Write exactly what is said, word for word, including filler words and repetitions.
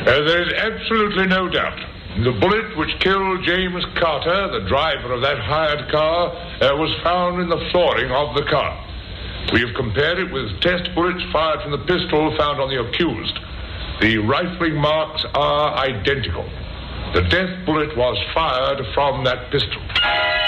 Uh, there is absolutely no doubt. The bullet which killed James Carter, the driver of that hired car, uh, was found in the flooring of the car. We have compared it with test bullets fired from the pistol found on the accused. The rifling marks are identical. The death bullet was fired from that pistol.